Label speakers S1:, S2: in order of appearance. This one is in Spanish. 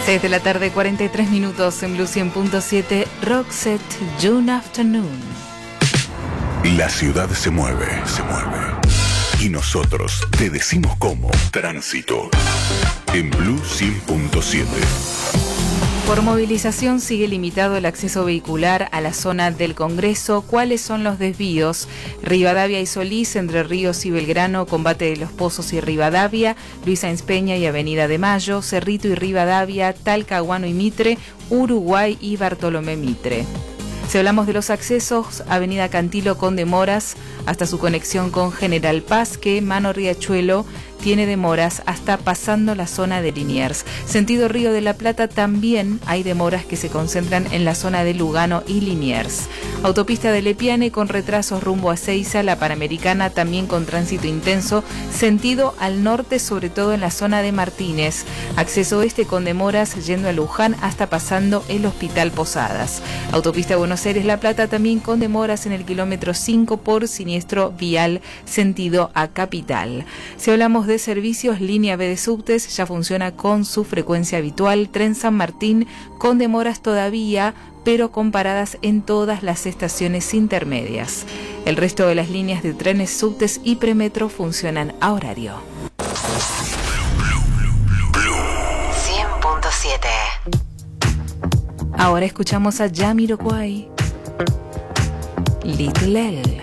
S1: 6 de la tarde, 43 minutos en Blue 100.7, Roxette, June Afternoon.
S2: La ciudad se mueve. Y nosotros te decimos cómo. Tránsito. En Blue 100.7.
S1: Por movilización sigue limitado el acceso vehicular a la zona del Congreso. ¿Cuáles son los desvíos? Rivadavia y Solís, Entre Ríos y Belgrano, Combate de los Pozos y Rivadavia, Luis Sáenz Peña y Avenida de Mayo, Cerrito y Rivadavia, Talcahuano y Mitre, Uruguay y Bartolomé Mitre. Si hablamos de los accesos, Avenida Cantilo con demoras hasta su conexión con General Paz, que Mano Riachuelo tiene demoras hasta pasando la zona de Liniers. Sentido Río de la Plata también hay demoras que se concentran en la zona de Lugano y Liniers. Autopista de Lepiane con retrasos rumbo a Seiza, la Panamericana también con tránsito intenso, sentido al norte sobre todo en la zona de Martínez. Acceso oeste con demoras yendo a Luján hasta pasando el Hospital Posadas. Autopista Buenos Aires-La Plata también con demoras en el kilómetro 5 por siniestro vial sentido a Capital. Si hablamos de servicios, línea B de subtes ya funciona con su frecuencia habitual. Tren San Martín con demoras todavía, pero con paradas en todas las estaciones intermedias. El resto de las líneas de trenes, subtes y premetro funcionan a horario.
S2: Blue
S3: 100.7.
S1: Ahora escuchamos a Jamiroquai, Little L.